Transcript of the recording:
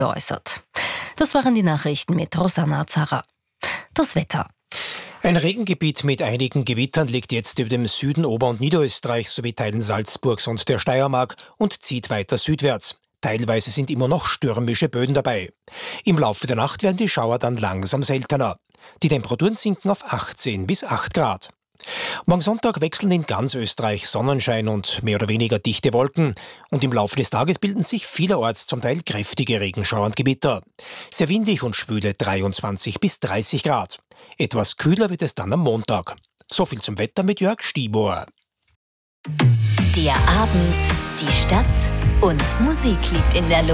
geäußert. Das waren die Nachrichten mit Rosanna Zara. Das Wetter. Ein Regengebiet mit einigen Gewittern liegt jetzt über dem Süden Ober- und Niederösterreichs sowie Teilen Salzburgs und der Steiermark und zieht weiter südwärts. Teilweise sind immer noch stürmische Böen dabei. Im Laufe der Nacht werden die Schauer dann langsam seltener. Die Temperaturen sinken auf 18 bis 8 Grad. Morgen Sonntag wechseln in ganz Österreich Sonnenschein und mehr oder weniger dichte Wolken. Und im Laufe des Tages bilden sich vielerorts zum Teil kräftige Regenschauer und Gewitter. Sehr windig und schwüle 23 bis 30 Grad. Etwas kühler wird es dann am Montag. So viel zum Wetter mit Jörg Stiebuhr. Der Abend, die Stadt und Musik liegt in der Luft.